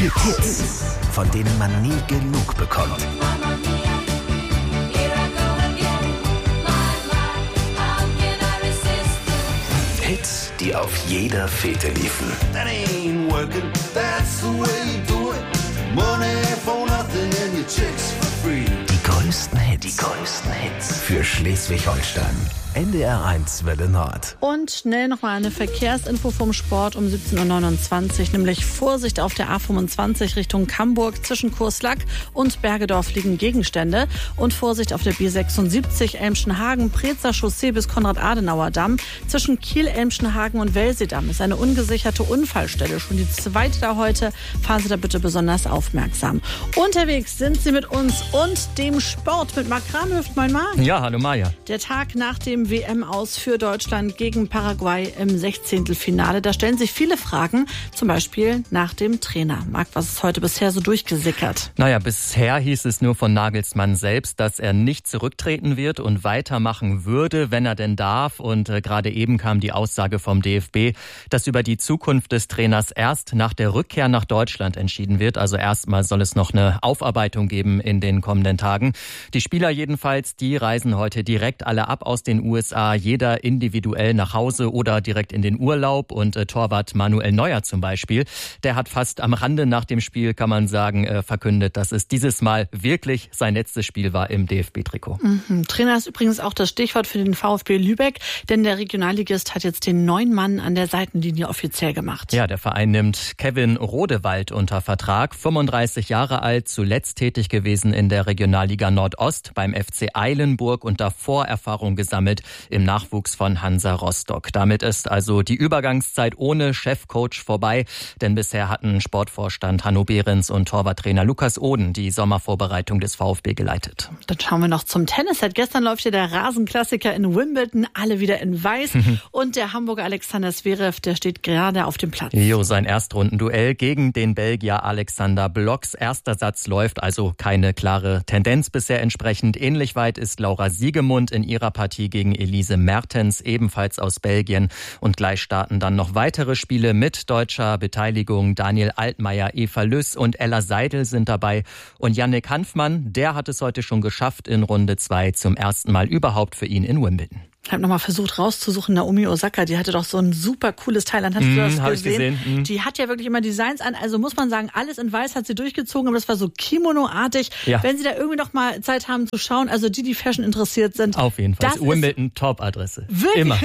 Hits, von denen man nie genug bekommt. Hits, die auf jeder Fete liefen. Die größten Hits für Schleswig-Holstein. NDR1 Welle Nord. Und schnell nochmal eine Verkehrsinfo vom Sport um 17.29 Uhr, nämlich Vorsicht auf der A25 Richtung Camburg. Zwischen Kurslack und Bergedorf liegen Gegenstände. Und Vorsicht auf der B76 Elmschenhagen, Preetzer Chaussee bis Konrad-Adenauer-Damm. Zwischen Kiel, Elmschenhagen und Welsedamm ist eine ungesicherte Unfallstelle. Schon die zweite da heute. Fahren Sie da bitte besonders aufmerksam. Unterwegs sind Sie mit uns und dem Sport mit Marc Kramhöft. Moin Marc. Ja, hallo Maja. Der Tag nach dem WM-Aus für Deutschland gegen Paraguay im 16. Finale. Da stellen sich viele Fragen, zum Beispiel nach dem Trainer. Marc, was ist heute bisher so durchgesickert? Naja, bisher hieß es nur von Nagelsmann selbst, dass er nicht zurücktreten wird und weitermachen würde, wenn er denn darf. Und gerade eben kam die Aussage vom DFB, dass über die Zukunft des Trainers erst nach der Rückkehr nach Deutschland entschieden wird. Also erstmal soll es noch eine Aufarbeitung geben in den kommenden Tagen. Die Spieler jedenfalls, die reisen heute direkt alle ab aus den USA, jeder individuell nach Hause oder direkt in den Urlaub. Und Torwart Manuel Neuer zum Beispiel, der hat fast am Rande nach dem Spiel, kann man sagen, verkündet, dass es dieses Mal wirklich sein letztes Spiel war im DFB-Trikot. Trainer ist übrigens auch das Stichwort für den VfB Lübeck, denn der Regionalligist hat jetzt den 9 Mann an der Seitenlinie offiziell gemacht. Ja, der Verein nimmt Kevin Rodewald unter Vertrag, 35 Jahre alt, zuletzt tätig gewesen in der Regionalliga Nordost beim FC Eilenburg und davor Erfahrung gesammelt im Nachwuchs von Hansa Rostock. Damit ist also die Übergangszeit ohne Chefcoach vorbei, denn bisher hatten Sportvorstand Hanno Behrens und Torwarttrainer Lukas Oden die Sommervorbereitung des VfB geleitet. Dann schauen wir noch zum Tennis. Seit gestern läuft ja der Rasenklassiker in Wimbledon, alle wieder in Weiß. Und der Hamburger Alexander Zverev, der steht gerade auf dem Platz. Sein Erstrundenduell gegen den Belgier Alexander Blocks. Erster Satz läuft, also keine klare Tendenz bisher entsprechend. Ähnlich weit ist Laura Siegemund in ihrer Partie gegen Elise Mertens, ebenfalls aus Belgien. Und gleich starten dann noch weitere Spiele mit deutscher Beteiligung. Daniel Altmaier, Eva Lüss und Ella Seidel sind dabei. Und Yannick Hanfmann, der hat es heute schon geschafft in Runde 2, zum ersten Mal überhaupt für ihn in Wimbledon. Ich habe nochmal versucht rauszusuchen, Naomi Osaka, die hatte doch so ein super cooles Teil an. Hast du das gesehen? Die hat ja wirklich immer Designs an, also muss man sagen, alles in Weiß hat sie durchgezogen, aber das war so Kimono-artig. Ja. Wenn Sie da irgendwie noch mal Zeit haben zu schauen, also die Fashion interessiert sind. Auf jeden Fall, Wimbledon Top-Adresse. Wirklich? Immer.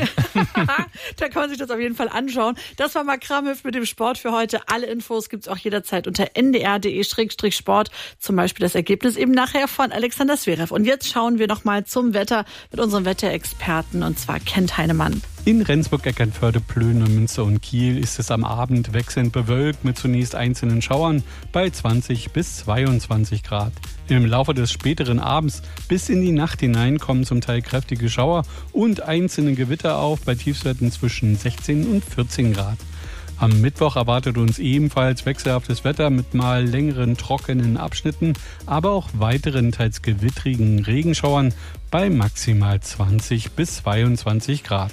Da kann man sich das auf jeden Fall anschauen. Das war Marc Kramhöft mit dem Sport für heute. Alle Infos gibt's auch jederzeit unter ndr.de/sport. Zum Beispiel das Ergebnis eben nachher von Alexander Zverev. Und jetzt schauen wir noch mal zum Wetter mit unserem Wetterexperten. Und zwar Kent Heinemann. In Rendsburg, Eckernförde, Plön, Münster und Kiel ist es am Abend wechselnd bewölkt mit zunächst einzelnen Schauern bei 20 bis 22 Grad. Im Laufe des späteren Abends bis in die Nacht hinein kommen zum Teil kräftige Schauer und einzelne Gewitter auf bei Tiefstwerten zwischen 16 und 14 Grad. Am Mittwoch erwartet uns ebenfalls wechselhaftes Wetter mit mal längeren trockenen Abschnitten, aber auch weiteren teils gewittrigen Regenschauern bei maximal 20 bis 22 Grad.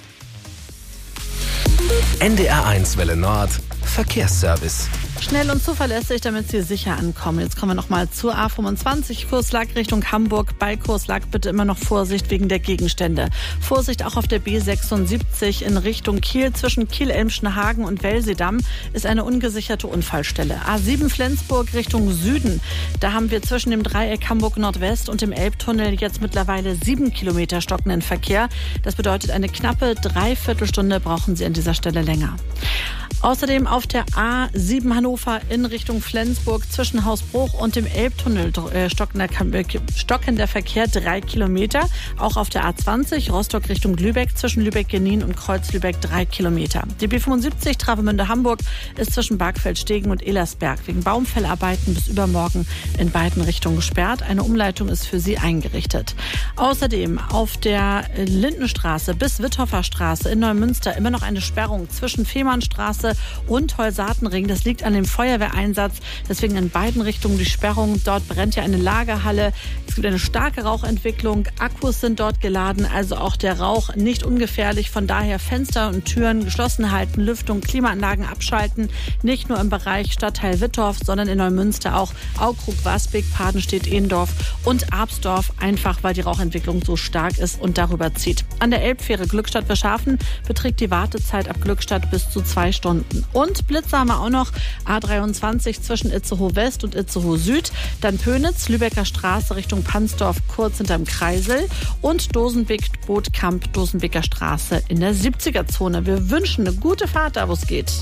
NDR1 Welle Nord, Verkehrsservice. Schnell und zuverlässig, damit Sie sicher ankommen. Jetzt kommen wir nochmal zur A25, Kurslack Richtung Hamburg. Bei Kurslack bitte immer noch Vorsicht wegen der Gegenstände. Vorsicht auch auf der B76 in Richtung Kiel. Zwischen Kiel-Elmschenhagen und Welsedamm ist eine ungesicherte Unfallstelle. A7 Flensburg Richtung Süden. Da haben wir zwischen dem Dreieck Hamburg Nordwest und dem Elbtunnel jetzt mittlerweile 7 Kilometer stockenden Verkehr. Das bedeutet, eine knappe Dreiviertelstunde brauchen Sie an dieser Stelle länger. Außerdem auf der A7 Hannover in Richtung Flensburg zwischen Hausbruch und dem Elbtunnel stockender Verkehr 3 Kilometer. Auch auf der A20 Rostock Richtung Lübeck zwischen Lübeck-Genin und Kreuz-Lübeck 3 Kilometer. Die B75 Travemünde-Hamburg ist zwischen Bargfeld-Stegen und Ellersberg wegen Baumfellarbeiten bis übermorgen in beiden Richtungen gesperrt. Eine Umleitung ist für Sie eingerichtet. Außerdem auf der Lindenstraße bis Witthoffer Straße in Neumünster immer noch eine Sperrung zwischen Fehmarnstraße und Holsatenring. Das liegt an dem Feuerwehreinsatz. Deswegen in beiden Richtungen die Sperrung. Dort brennt ja eine Lagerhalle. Es gibt eine starke Rauchentwicklung. Akkus sind dort geladen, also auch der Rauch nicht ungefährlich. Von daher Fenster und Türen geschlossen halten, Lüftung, Klimaanlagen abschalten. Nicht nur im Bereich Stadtteil Wittorf, sondern in Neumünster auch Aukrug, Wasbek, Padenstedt, Ehendorf und Absdorf. Einfach, weil die Rauchentwicklung so stark ist und darüber zieht. An der Elbfähre Glückstadt-Verschafen beträgt die Wartezeit ab Glückstadt bis zu 2 Stunden. Und Blitzer haben wir auch noch. A23 zwischen Itzehoe West und Itzehoe Süd. Dann Pönitz, Lübecker Straße Richtung Pansdorf kurz hinterm Kreisel. Und Dosenbeek, Bootkamp, Dosenbeker Straße in der 70er-Zone. Wir wünschen eine gute Fahrt da, wo es geht.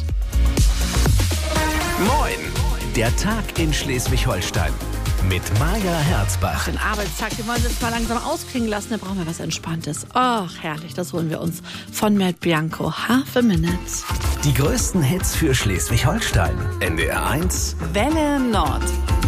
Moin, der Tag in Schleswig-Holstein mit Maja Herzbach. Den Arbeitstag, den wollen wir jetzt mal langsam ausklingen lassen. Da brauchen wir was Entspanntes. Ach, herrlich, das holen wir uns von Matt Bianco. Half a Minute. Die größten Hits für Schleswig-Holstein. NDR 1. Welle Nord.